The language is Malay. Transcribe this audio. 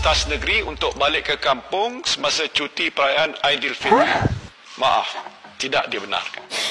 pentas negeri untuk balik ke kampung semasa cuti perayaan Aidilfitri. Maaf, tidak dibenarkan.